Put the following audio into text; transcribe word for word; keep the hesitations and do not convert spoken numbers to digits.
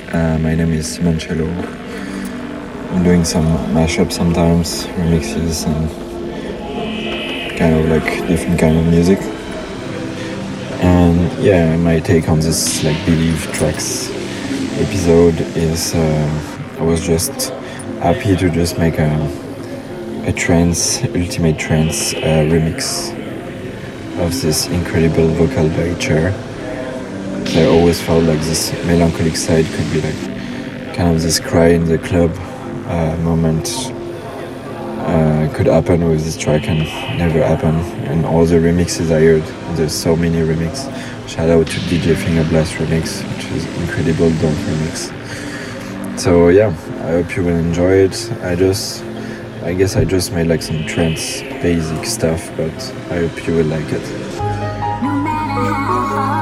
Uh, my name is Simoncello. I'm doing some mashups sometimes, remixes, and kind of like different kind of music. And yeah, my take on this like Believe tracks episode is uh, I was just happy to just make a a trance, ultimate trance uh, remix of this incredible vocal by Cher. I always felt like this melancholic side could be like kind of this cry in the club uh, moment uh, could happen with this track and never happened. And all the remixes I heard, there's so many remixes. Shout out to D J Fingerblast remix, which is incredible Don't remix. So yeah, I hope you will enjoy it. I just, I guess I just made like some trance basic stuff, but I hope you will like it. No matter how hard